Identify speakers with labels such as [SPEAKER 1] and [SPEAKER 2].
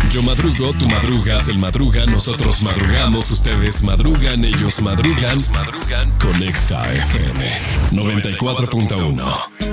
[SPEAKER 1] Yo madrugo, tú madrugas, él madruga, nosotros madrugamos, ustedes madrugan, ellos madrugan con Exa FM 94.1.